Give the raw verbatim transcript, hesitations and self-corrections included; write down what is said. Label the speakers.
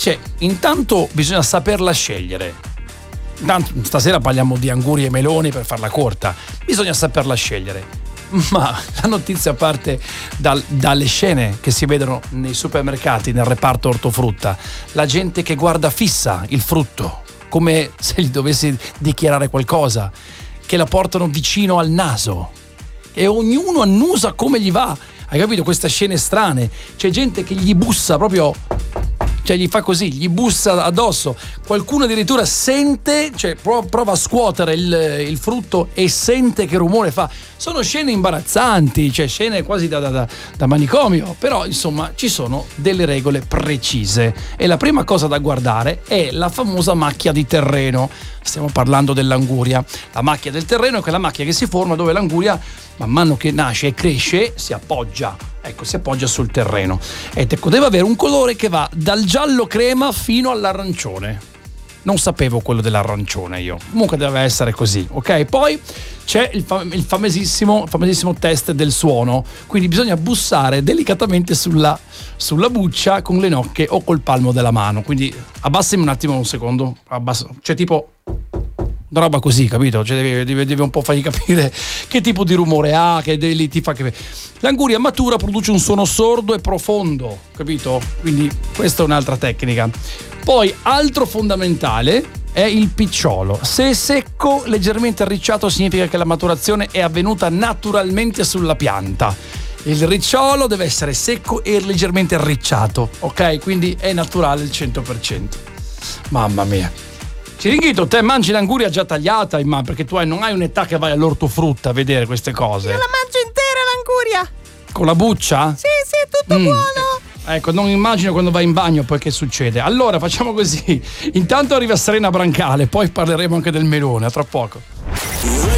Speaker 1: Cioè, intanto bisogna saperla scegliere. Intanto, stasera parliamo di anguri e meloni per farla corta. Bisogna saperla scegliere. Ma la notizia parte dal, dalle scene che si vedono nei supermercati, nel reparto ortofrutta. La gente che guarda fissa il frutto, come se gli dovessi dichiarare qualcosa, che la portano vicino al naso e ognuno annusa come gli va. Hai capito? Queste scene strane. C'è gente che gli bussa proprio, cioè gli fa così, gli bussa addosso. Qualcuno addirittura sente, cioè prova a scuotere il, il frutto e sente che rumore fa. Sono scene imbarazzanti, cioè scene quasi da, da, da manicomio, però insomma ci sono delle regole precise e la prima cosa da guardare è la famosa macchia di terreno. Stiamo parlando dell'anguria. La macchia del terreno è quella macchia che si forma dove l'anguria, man mano che nasce e cresce, si appoggia. Ecco, si appoggia sul terreno. Ed ecco, deve avere un colore che va dal giallo crema fino all'arancione. Non sapevo quello dell'arancione io. Comunque deve essere così, ok? Poi c'è il, fam- il famosissimo, famosissimo test del suono. Quindi bisogna bussare delicatamente sulla, sulla buccia con le nocche o col palmo della mano. Quindi abbassami un attimo un secondo. Abbassa, cioè tipo una roba così, capito? Cioè devi, devi, devi un po' fargli capire che tipo di rumore ha, che devi, ti fa che... L'anguria matura produce un suono sordo e profondo, capito? Quindi questa è un'altra tecnica. Poi, altro fondamentale è il picciolo. Se è secco, leggermente arricciato, significa che la maturazione è avvenuta naturalmente sulla pianta. Il ricciolo deve essere secco e leggermente arricciato, ok? Quindi è naturale il cento per cento. Mamma mia. Ciringhito, te mangi l'anguria già tagliata, ma perché tu hai, non hai un'età che vai all'ortofrutta a vedere queste cose.
Speaker 2: Io la mangio intera l'anguria.
Speaker 1: Con la buccia?
Speaker 2: Sì, sì, è tutto mm. buono.
Speaker 1: Ecco, non immagino quando vai in bagno poi che succede. Allora facciamo così. Intanto arriva Serena Brancale, poi parleremo anche del melone, a tra poco.